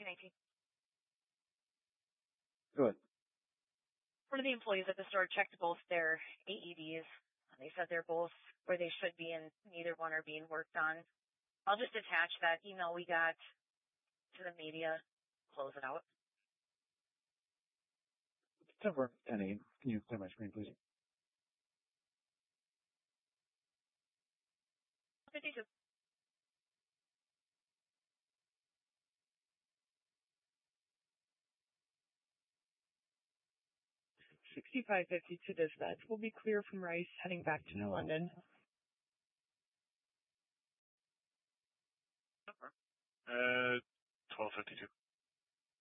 19. Go ahead. One of the employees at the store checked both their AEDs. They said they're both where they should be and neither one are being worked on. I'll just attach that email we got to the media. Close it out. It's over 10-8. Can you clear my screen, please? 52. $65.50 to dispatch. We'll be clear from Rice heading back to New London. 12:52.